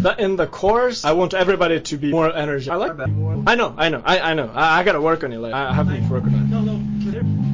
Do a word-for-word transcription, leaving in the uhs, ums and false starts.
That in the course, I want everybody to be more energetic. I like that. I know, I know, I, I know. I, I gotta work on it. Like, I have to work on it. No, no.